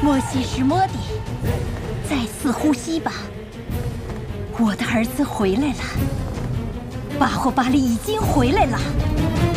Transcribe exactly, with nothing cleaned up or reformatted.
莫西什莫迪，再次呼吸吧。我的儿子回来了，巴霍巴利已经回来了。